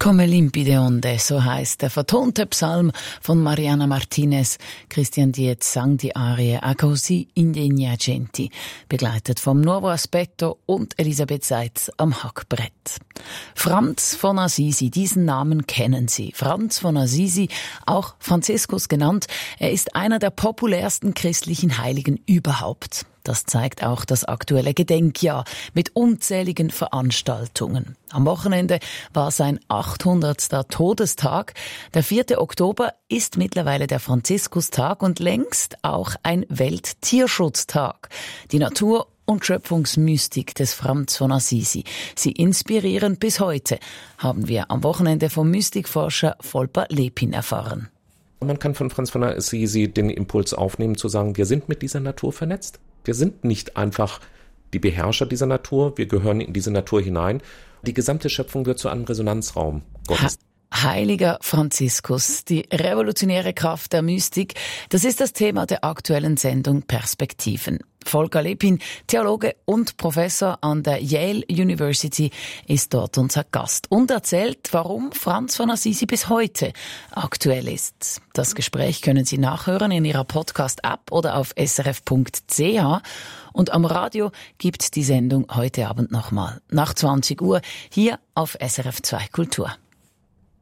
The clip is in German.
Come limpide onde, so heißt der vertonte Psalm von Mariana Martinez. Christian Dietz sang die Arie A così indegna genti, begleitet vom Nuovo Aspetto und Elisabeth Seitz am Hackbrett. Franz von Assisi, diesen Namen kennen Sie. Franz von Assisi, auch Franziskus genannt, er ist einer der populärsten christlichen Heiligen überhaupt. Das zeigt auch das aktuelle Gedenkjahr mit unzähligen Veranstaltungen. Am Wochenende war sein 800. Todestag. Der 4. Oktober ist mittlerweile der Franziskus-Tag und längst auch ein Welttierschutztag. Die Natur- und Schöpfungsmystik des Franz von Assisi. Sie inspirieren bis heute, haben wir am Wochenende vom Mystikforscher Volker Lepin erfahren. Man kann von Franz von Assisi den Impuls aufnehmen, zu sagen, wir sind mit dieser Natur vernetzt. Wir sind nicht einfach die Beherrscher dieser Natur, wir gehören in diese Natur hinein. Die gesamte Schöpfung wird zu einem Resonanzraum Gottes. Heiliger Franziskus, die revolutionäre Kraft der Mystik, das ist das Thema der aktuellen Sendung Perspektiven. Volker Lepin, Theologe und Professor an der Yale University, ist dort unser Gast und erzählt, warum Franz von Assisi bis heute aktuell ist. Das Gespräch können Sie nachhören in Ihrer Podcast-App oder auf srf.ch. Und am Radio gibt die Sendung heute Abend nochmal nach 20 Uhr hier auf SRF 2 Kultur.